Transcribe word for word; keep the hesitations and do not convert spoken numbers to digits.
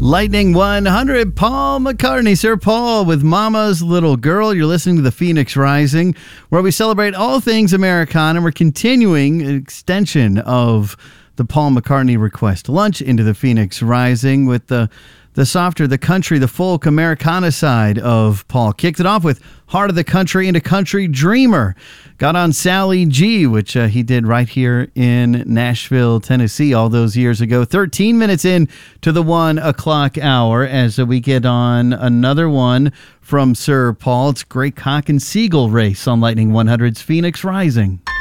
Lightning one hundred, Paul McCartney. Sir Paul with Mama's Little Girl. You're listening to the Phoenix Rising, where we celebrate all things Americana. We're continuing an extension of the Paul McCartney Request Lunch into the Phoenix Rising with the the softer, the country, the folk Americana side of Paul. Kicked it off with Heart of the Country and a Country Dreamer. Got on Sally G, which uh, he did right here in Nashville, Tennessee, all those years ago. thirteen minutes in to the one o'clock hour as uh, we get on another one from Sir Paul. It's Great Cock and Seagull Race on Lightning one hundred's Phoenix Rising.